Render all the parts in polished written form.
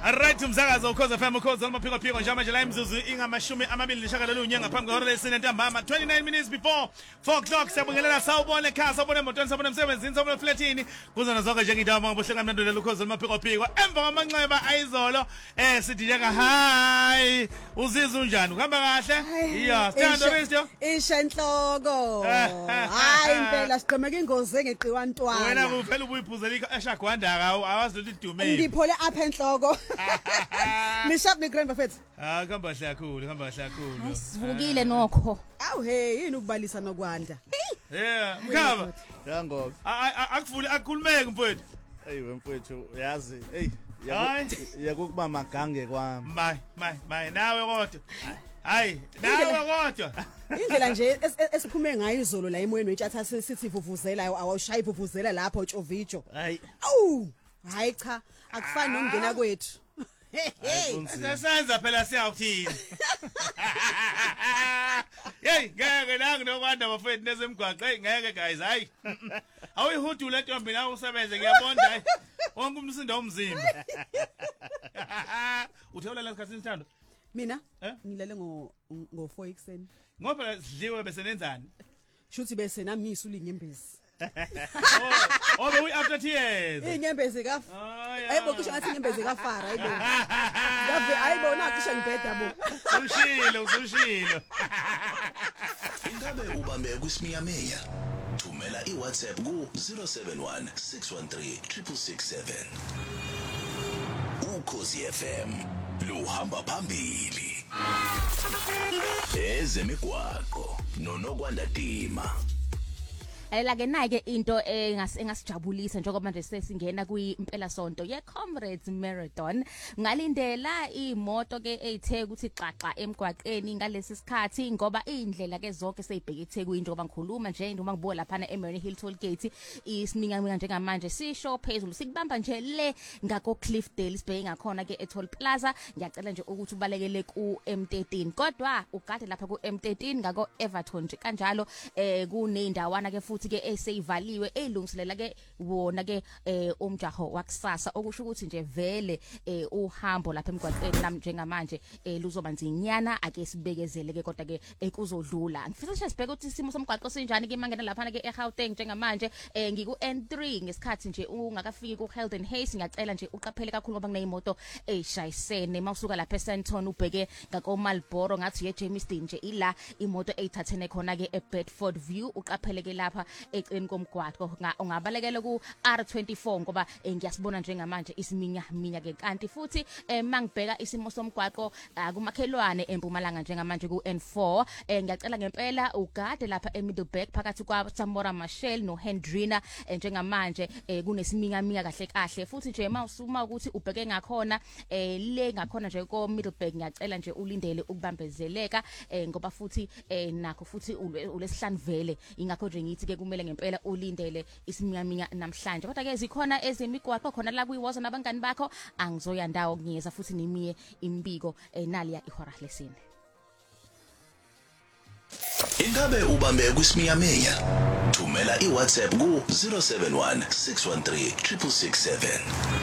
Alright umsakazo ukhoza FM ukhoza amaphiko njalo la imzuzu ingamashumi amabili neshagalolu unyanga ngaphambi kwehora lesine ntambama 29 minutes before 4 o'clock siyabongelela sawubone ekhaya sawubone emotweni sawubone emsebenzini sawubone eflatini kuzona zonke nje ngidaba ngobuhleka mnandolo ukhoza amaphiko emva kwamanxeba ayizolo sithi njeka hi uzizwa unjani uhamba kahle yeah sithando Risto ishenhloko hayi impela siqhemeka ingozi engeqiwa ntwana wena kuphela ubuyiphuzela eshagwanda awazi lolu dume ngiphole apha enhloko Nishap ni grand buffet. Hamba kahle kakhulu. Sivukile nokho. Awu hey yini ukubalisa nokwanda. Yeah, mkhaba. Yangoba. Akuvuli akhulumeke mfowethu. Hey wemfowethu uyazi. Hey yakuba magange kwami. Mayi nawe kodwa. Hayi, nawe kodwa. Indlela nje esiphume ngayo izolo la emoyeni wetshatha sithi vuvuzela awushayi vuvuzela lapho uTshovicho. Hayi. Awu, hayi cha, akufani nokungena kwethu. Sesenza phela siyawuthini. Hey, ngeke nangu nokwanda bafethu nezemgwaqo. Hey, ngeke guys, hayi. Awuyihudula ntombi la usebenze ngiyabonda hayi. Wonke umsindo umzimba. Uthewula lesikhathi sithando? Mina ngilale ngo4 ekseni. Ngoba sidliwe bese nenzani? Shuthi bese nami ngisula inyembezi. Oh, we after tears. Inyembezi kafa. Hayibo kusho ngathi inyembezi kafara hayibo. Yabe ayibona kusho ngibheda bo. Usushilo. Ingabe ubambe kusimiyameya. Thumela iWhatsApp ku 071 613 667. Ukhozi FM luhamba phambili. Ezemigwaqo nonokwanda Dima. Ayilake nake into engasijabulisa njengoba manje sesingena kwimpela sonto ye Comrades Marathon ngalindela imoto ke ethe ukuthi xaxa emgwaqeni ngalesi sikhathi ngoba indlela ke zonke seyibheke eThekwini njengoba ngikhuluma nje noma ngibuka lapha eMarine Hill Toll Gate isiminga njengamanje sisho phezulu sikubamba nje le ngako Cliffdale sibheke ngakhona ke eToll Plaza ngiyacela nje ukuthi ubalekele ku M13 kodwa ugade lapha ku M13 ngako Everton nje kanjalo kunendawana ke futhi ke eseyivaliwe elungiselela ke wona ke umjaho wakusasa okusho ukuthi nje vele uhambo lapha emgwaqeni nami njengamanje luzoba nzinyana ake sibekezele ke kodwa ke kuzodlula ngifisa nje sibheke ukuthi isimo somgwaqo sinjani ke mangena lapha ke eGauteng njengamanje ngiku N3 ngesikhathi nje ungakafiki ku Helden Hayes ngiyacela nje uqaphele kakhulu ngoba kuneyimoto eshayisene mawusuka lapha eSandton ubheke ngako Marlboro ngathi ye Jamestown nje ila imoto eyithathene khona ke eBedford View uqaphele ke lapha eceleni komgwaqo ungabalekela ku R24 ngoba ngiyasibona njengamanje isiminya ke kanti futhi mangibheka isimo somgwaqo kumakhelwane eMpumalanga njengamanje ku N4 ngiyacela ngempela ugade lapha eMiddleburg phakathi kwa Samora Machel no Hendrina njengamanje kunesiminya kahle futhi nje mawusuma ukuthi ubheke ngakhona le ngakhona nje ko Middleburg ngiyacela nje ulindele ukubambezeleka ngoba futhi nakho futhi ulesihlanu vele ingakho nje ngithi ke kumele ngempela ulindele isiminyaminya namhlanje kodwa ke zikhona ezemigwaqo khona la kuyiwoza nabangani bakho angizoya ndawo kunyeza futhi nimiye imbiko naliya ihora lesine. Ingabe ubambe kusimiyameya. Thumela iWhatsApp ku 071 613 667.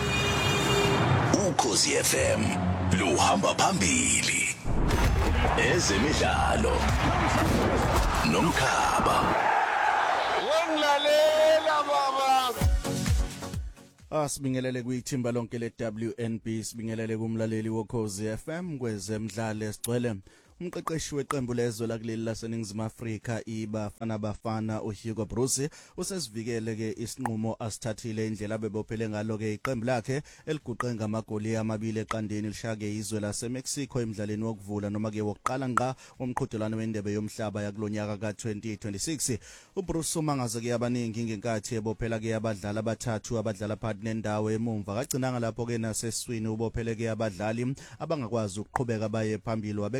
Ukhozi FM luhamba phambili. Ezemidlalo nomkhaba. Wenglalela baba. Sibingelele kwithimba lonke le WNB sibingelele kumlaleli wokhozi FM kwezemidlalo esigcwele umqeqeshi weqembu lezwe lakuleli laseNingizimu Afrika iBafana Bafana uHugo Bruce usesivikele ke isinqumo asithathile indlela bebophele ngalo ke iqembu lakhe eliguqe ngamagoli amabili eqandeni lishake izwe laseMexico emidlalweni wokuvula noma ke wokuqala ngqa womqhudelwano wendebe yomhlaba yakulonyaka ka2026 uBruce umangaze ke abaningi ngenkathi ebophela ke abadlali abathathu abadlala phakathi nendawo emumva kagcinanga lapho ke naseswini ubophele ke abadlali abangakwazi ukuqhubeka baye phambili wabeke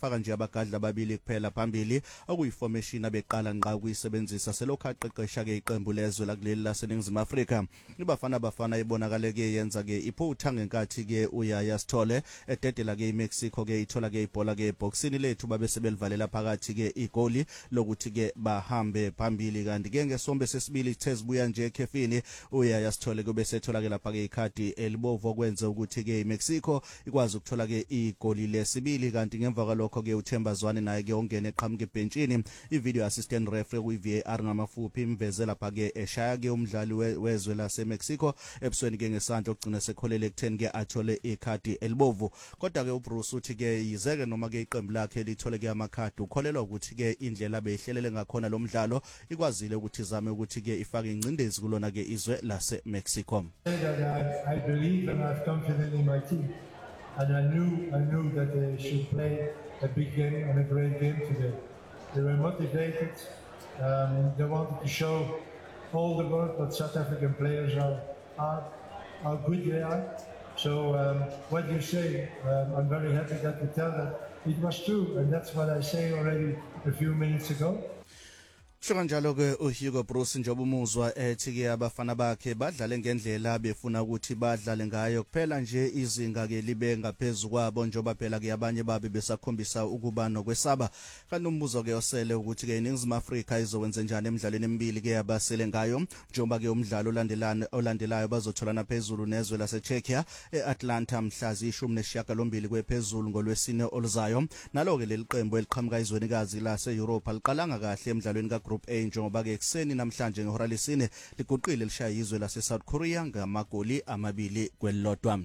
wafaka nje abagadla ababili kuphela phambili okuyiformation abeqala nqa kuyisebenzisa selokhu aqeqesha ke iqembu lezwe lakuleli laseNingizimu Afrika. Bafana ibonakale ke yenza ke iphutha ngenkathi ke uYaya Sithole ededela ke iMexico ke ithola ke ibhola ke boxini lethu babe sebelivalela phakathi ke igoli lokuthi ke bahambe phambili kanti ke ngesombe sesibili thezibuya nje ekhefini uYaya Sithole kube sethola ke lapha ke ikhadi elibovu okwenza ukuthi ke iMexico ikwazi ukuthola ke igoli lesibili kanti ngemva kwalokho ke uThemba Zwane naye ke ongena eqhamuka ebhentsini ivideo assistant referee kuVAR ngamafuphi imveze lapha ke eshaya ke umdlali wezwe laseMexico ebusweni ke ngesandla ogcina sekholele ekutheni ke athole ikhadi elibovu. Kodwa ke uBruce uthi ke yizeke noma ke iqembu lakhe lithole ke amakhadi ukholelwa ukuthi ke indlela beyihlelele ngakhona lo mdlalo ikwazile ukuthi izame ukuthi ke ifake ingcindezi kulona ke izwe laseMexico. I believe and I have confidence in my team, and I knew that they should play a big game and a great game today. They were motivated. They wanted to show all the world what South African players are, how good they are. So what you say, I'm very happy that you tell that it was true, and that's what I say already a few minutes ago. Kanjalo ke uHugo Bruce njengoba umuzwa ethi ke abafana bakhe badlale ngendlela befuna ukuthi badlale ngayo kuphela nje izinga ke libe ngaphezulu kwabo njengoba phela ke abanye babe besakhombisa ukuba nokwesaba. Kanti umbuzo ke osele ukuthi ke iNingizimu Afrika izokwenza njani emidlalweni emibili ke abasele ngayo njengoba ke umdlalo olandelayo bazotholana phezulu nezwe laseCzechia eAtlanta mhla zi-18 kwephezulu ngolwesine oluzayo. Nalo ke leli qembu eliqhamuka izwenikazi laseEurope liqalanga kahle emidlalweni Group A njengoba ke ekseni namhlanje ngehora lesine liguqile lishaya izwe lase South Korea ngamagoli 2-1.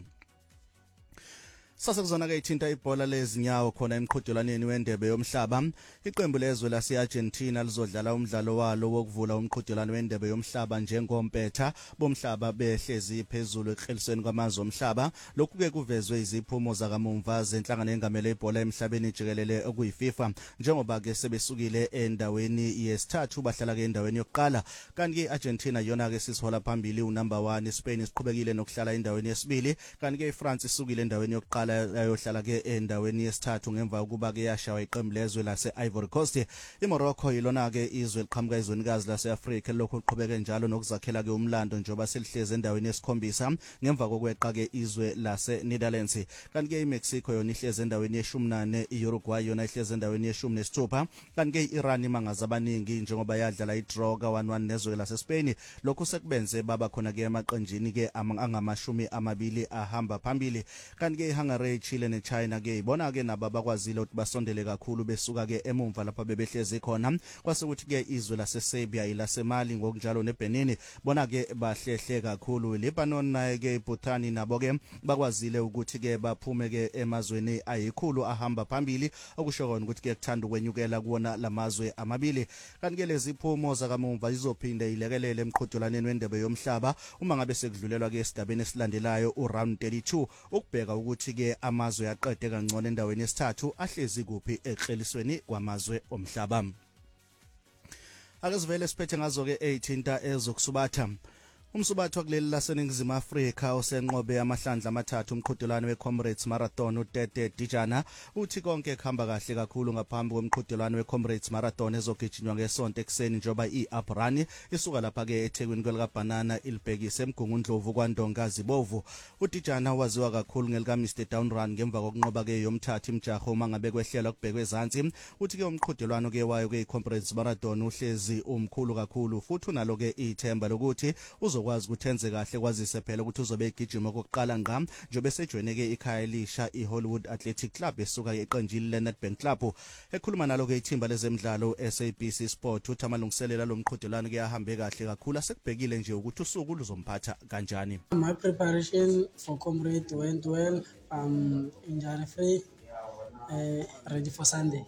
Sasakuzona ke ithinta ibhola lezinyawo khona emqhudelaneni wendebe yomhlaba. Iqembu lezwe lase-Argentina lizodlala umdlalo walo wokuvula umqhudelano wendebe yomhlaba njengompetha bomhlaba behlezi phezulu ekhelisweni kwamazwe omhlaba. Lokhu ke kuvezwe iziphumo zakamumva zenhlangano engamele ibhola emhlabeni jikelele okuyiFIFA njengoba ke sebesukile endaweni yesithathu bahlala ke endaweni yokuqala. Kanti ke Argentina yona ke sisihola phambili unumber 1, Spain siqhubekile nokuhlala endaweni yesibili kanti ke France isukile endaweni yokuqala ayohlala ke endaweni yesithathu ngemva ukuba ke yashawa iqembu lezwe lase Ivory Coast. iMorocco yilona ke izwe liqhamuka izwenikazi lase-Afrika lokho liqhubeke njalo nokuzakhela ke umlando njengoba selihleze endaweni yesikhombisa ngemva kokweqa ke izwe lase Netherlands. Kanti ke iMexico yona ihleze endaweni ye-14, iUruguay yona ihleze endaweni ye-16 kanti ke iIran imangaza abaningi njengoba yadlala idraw ka-1-1 nezwe lase Spain. Lokho sekubenze baba khona ke emaqenjini ke angama-20 ahamba phambili. Kanti ke iHungary, Chile neChina ke ibona ke nabo bakwazile ukuthi basondele kakhulu besuka ke emumva lapha bebehlezi khona. Kwase ukuthi ke izwe laseSerbia ilaseMali ngokunjalo neBenin bona ke bahlehle kakhulu. Lebanon naye ke iBhutan nabo ke bakwazile ukuthi ke baphume ke emazweni ayikhulu ahamba phambili okusho kona ukuthi ke kuthanda ukwenyukela kuona lamazwe amabili. Kanti ke lezi iphumo zakamumva izophinde ilekelele emqhudelaneni wendebe yomhlaba uma ngabe sekudlulelwa ke esigabeni esilandelayo uround 32 ukubheka ukuthi ke amazwe aqede kangcono endaweni yesithathu ahlezi kuphi eklelisweni kwamazwe omhlaba. Akuzivele siphethe ngazo ke 18 ezokusubatha. Umsubatho wakuleli laseNingizimu Afrika osenqobe amahlandla amathathu umqhudelwano weComrades Marathon uTete Dijana uthi konke kuhamba kahle kakhulu ngaphambi komqhudelwano weComrades Marathon ezogijinywa ngesonto ekseni njoba iUprun isuka lapha ke eThekwini kwelikaBanana ilibhekise eMgungundlovu kwaNdonga Zibovu. uDijana waziwa kakhulu ngelika Mr Down Run ngemva kokunqoba ke yomthathu imjaho mangabe kwehlelwa kubhekwe ezantsi. Uthi ke umqhudelwano ke wayo ke iComrades Marathon uhlezi umkhulu kakhulu futhi unalo ke ithemba lokuthi uzokwazi ukuthi enze kahle kwazise phela ukuthi uzobe egijima kokuqala ngqa njobe sejoyine ke ikhaya elisha iHollywood Athletic Club esuka eqenjini leNedbank Club. Ekhuluma nalo ke ithimba lezemidlalo SABC Sport uthi amalungiselela lomqhudelwano ke ahambe kahle kakhulu asekubhekile nje ukuthi usuku luzomphatha kanjani. My preparation for Comrade went well. Injury free, ready for Sunday.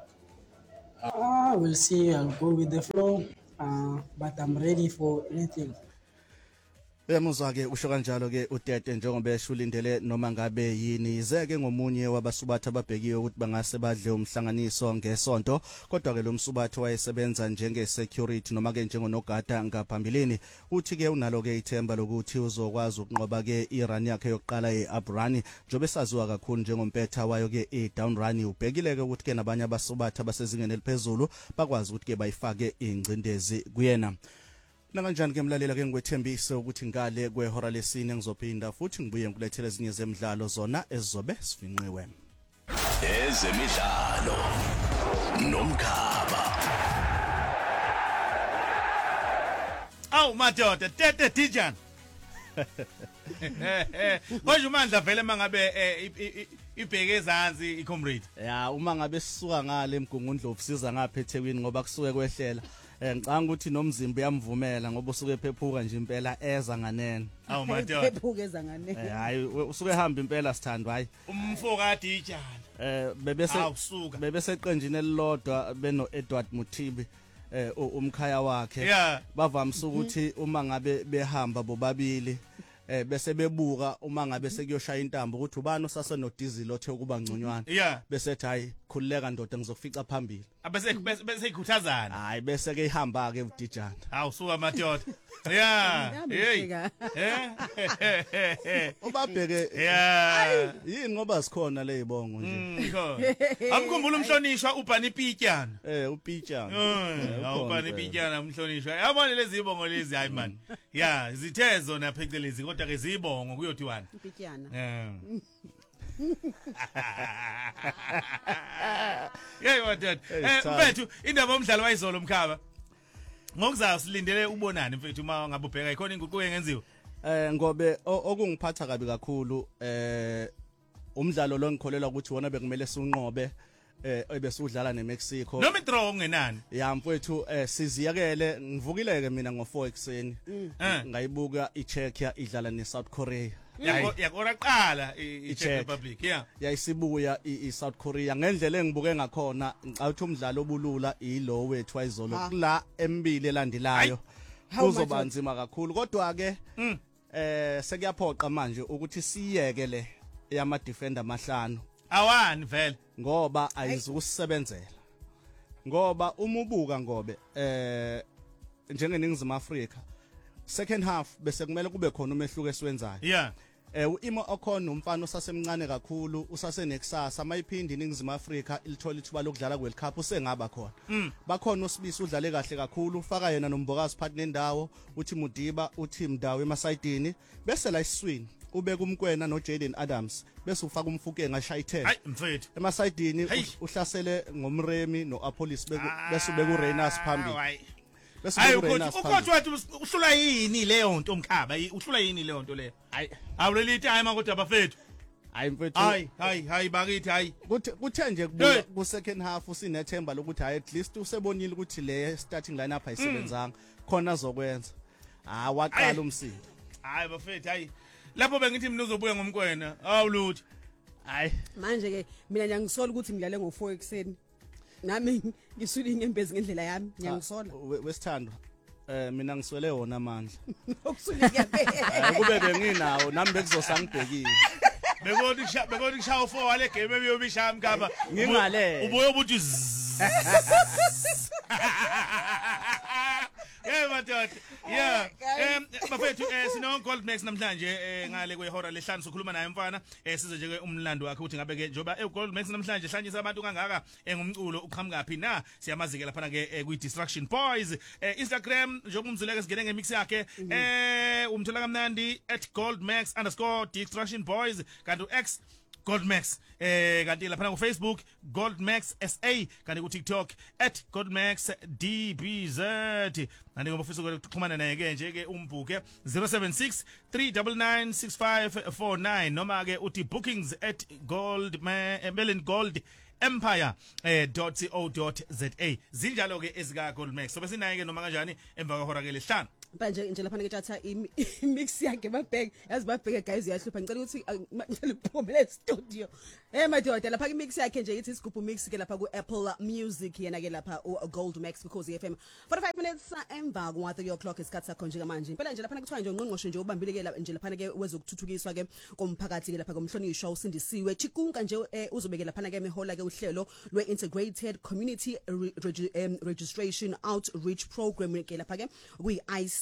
We'll see. I'll go with the flow, but I'm ready for anything. Emuzwa ke usho kanjalo ke uTete njengoba eshulindele noma ngabe yini izeke ngomunye wabasubatha ababhekiwe ukuthi bangase badle umhlanganiso ngesonto kodwa ke lo msubatho wayesebenza njenge security noma ke njengonogada ngaphambilini uthi ke unalo ke ithemba lokuthi uzokwazi ukunqoba ke irun yakhe yokuqala eAbrani njobe saziwa kakhulu njengompetha wayo ke eDown Run ubhekile ke ukuthi ke nabanye abasubatha basezingeni eliphezulu bakwazi ukuthi ke bayifake ingcindezi kuyena. Kanjani ke mlalela ke ngwethembise ukuthi ngale kwehora lesine ngizophinda futhi ngibuye ngkulethele ezinye zemidlalo zona ezizobe sifinqiwe. Ezemidlalo nomkhaba. Awu madoda Tete Dijana. Manje uMandla vele mangabe ibheke ezansi icomrade. Ya uma ngabe sisuka ngale emgungundlovu siza ngapha eThekwini ngoba kusuke kwehlela. Ngicanga ukuthi nomzimba uyamvumela ngoba usuke ephephuka nje impela eza nganene. Awu madoda. Ephephuka eza nganene. Hayi usuke ehamba impela sithandwa hayi. Umfo kaDijana. Bebese eqenjini elilodwa beno Edward Muthibi umkhaya wakhe bavamisa ukuthi uma ngabe behamba bobabili bese bebuka uma ngabe sekuyoshaya intambo ukuthi ubani osase no diesel othe kuba ngconywana bese ethi hayi khulileka ndoda ngizofica phambili bese ikhuthazana hayi bese ke ihamba ke uDijana hawu suka madoda hey ubabheke yini ngoba sikhona le ibongo nje amkhumbula umhlonishwa uBani Pityana uPityana uBani Pityana umhlonishwa yabona lezi ibongo lezi hayi man zithezo na phecelezi kodwa ke zibongo kuyothiwana Pityana madoda mfethu indaba omdlalo wayizolo umkhaba ngokuzayo silindele ubonani mfethu uma ngabe ubheka ikhona inguquko engenziwa ngobe okungiphatha kabi kakhulu umdlalo lo ngikholelwa ukuthi wona bekumele sunqobe ebese udlala neMexico noma draw ngenani mfethu siziyakele ngivukileke mina ngo4 ekseni ngayibuka iCzechia idlala neSouth Korea yakora qala iCzech Republic yayisibuya iSouth Korea ngendlela engibuke ngakhona ngicawuthi umdlalo obulula ilo wethu wayizolo kula embili elandelayo kuzoba nzima kakhulu kodwa ke sekuyaphoqa manje ukuthi siyeke le yama defender amahlanu awani vele ngoba ayizukusebenzela ngoba umubuka ngobe njengeNingizimu Afrika second half bese kumele kube khona umehluko esiwenzayo uImo Okhona umfana osasemncane kakhulu usasenekusasa mayiphindi iNingizimu Afrika ilithola ithuba lokudlala kweWorld Cup usengaba khona bakhona uSibisi udlale kahle kakhulu ufaka yena noMbokazi phakathi nendawo uthi Mudiba uthi Mdawo emasayidini bese la iswini ubeka umkwena noJaden Adams bese ufaka umfuke ngashaya 10 hayi mfethu emasayidini uhlasele ngomremi noApolis bese ubeka uReynolds phambili hayi ukothi wathi uhlula yini leyo nto omkhaba uhlula yini leyo nto leyo hayi awuleli time kodwa bafethu hayi mfethu hayi bakithi hayi kuthe nje kubuka ku second half usinethemba lokuthi hayi at least usebonile ukuthi le starting lineup ayisebenzanga khona azokwenza waqala umsindo hayi bafethu hayi lapho bengithi mina uzobuya ngomkwena awuluthi hayi manje ke mina ngiyasola ukuthi ngidlale ngo4 ekseni nami ngisule inyembezi ngendlela yami ngiyangisola wesithandwa mina ngiswele wona amandla ukusula ngiyabeka kube benginawo nami bekuzosangibhekile bekodi kushaya 4 wale game ebiyobishaya mkhaba ngingale ubuye ubuthi madoda bafethu sino Gold Max namhlanje ngale kwehora lehlanu sokhuluma naye mfana size nje ke umlando wakhe ukuthi ngabe ke njoba eGold Max namhlanje hlanyisa abantu kangaka ngumculo uqhamuka phi na siyamazikela phana ke kwi Distraction Boys Instagram njengoba umzuleke sigene ngemix yakhe umthola kamnandi @goldmax_distraction boys kanti uX Goldmax kanti lapha ku Facebook Goldmax SA kanti ku TikTok @goldmaxdbz kanti ngoba ufisa ukuxhumana naye ke nje ke umbhuke 076 399 6549 noma ke uthi bookings@gold empire.co.za zinjalo ke ezika Goldmax so besinaye ke noma kanjani emva kwehora ke lehlanu manje nje lapha ngithatha imix yakhe babheke yazi babheke guys yahlupha ngicela ukuthi ngicela uphumelele studio madoda lapha imix yakhe nje ithi isigubhu mix ke lapha ku Apple Music yena ke lapha Gold Max because FM 45 minutes emva kwa 3 o'clock isikhathi sakho nje manje impela nje lapha kuthiwa nje ungqongqoshe nje ubambile ke nje lapha ke wezokuthuthukiswa ke komphakathi ke lapha komhlonishwa usindisiwe Chikunga nje uzobeke lapha ke emehola ke uhlelo lwe integrated community registration outreach program ke lapha ke kuyi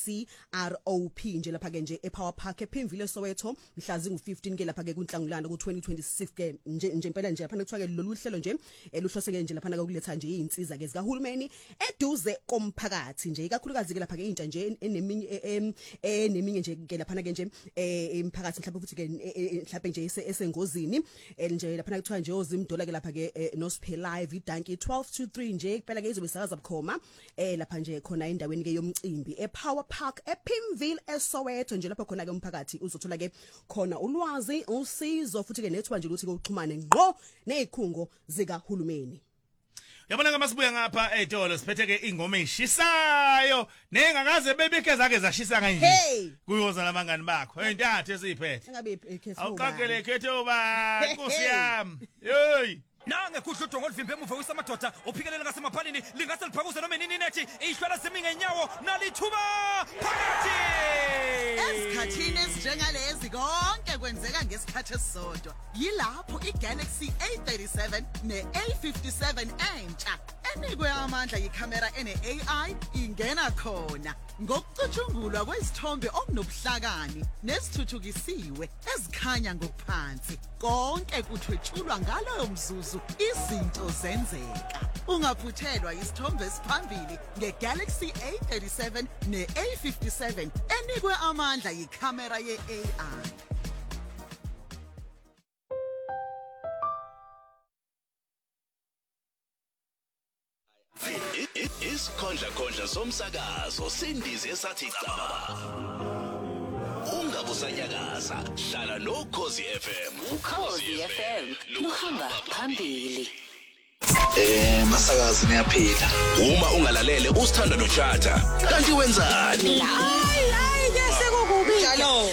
ICROP nje lapha ke nje ePower Park ePhimvile Soweto mhla zingu15 ke lapha ke kuNhlangulana ku2026 ke nje impela nje lapha kuthiwa ke lolu hlelo nje luhloseke nje lapha ukuletha nje izinsiza ke zikahulumeni eduze komphakathi nje ikakhulukazi ke lapha ke intsha nje eneminye nje ke lapha ke nje emphakathi mhlawumbe futhi ke mhlawumbe nje esengozini nje lapha kuthiwa nje ozimdola ke lapha ke noSphe live idanki 12 to 3 nje kuphela ke izobe sakaza bukhoma lapha nje khona endaweni ke yomcimbi ePower Park ePhimville eSoweto nje lapha khona ke umphakathi uzothola ke khona ulwazi usizo futhi ke nethiwa nje ukuthi ukuxhumane ngqo nezikhungo zikahulumeni. Yabona ke masibuya ngapha eTolo siphethe ke ingoma eshisayo nengakaze bebekhe zake zashisa kanje kuyoza labangani bakho entathu esiphethe engabe ikhetho awuqakele ikhetho ba Nkosi yami hey nange kudludwa ngolivimbe emuva wisamadoda ophikelele ngasemaphalini lingase liphakuze noma nini nethi ihlwala semi ngenyawo nalithuba phakathi esikhathini esinjengalezi konke kwenzeka ngesikhathi esisodwa yilapho iGalaxy A37 neA57 entsha enikwe amandla yikhamera ene-AI ingena khona ngokucutshungulwa kwezithombe okunobuhlakani nesithuthukisiwe ezikhanya ngokuphansi konke kuthwetshulwa ngaloyo mzuzu izinto zenzeka ungaphuthelwa isithombe esiphambili ngeGalaxy A37 neA57 enikwe amandla yikhamera ye-AI. Isikhondla somsakazo sendize esathi caba. Ungabusanyakaza hlala noKhosi FM. uKhosi FM luhamba phambili. Masakazi niyaphila. Uma ungalalele usithanda noChata kanti wenzani? Hayi ke sekukubi njalo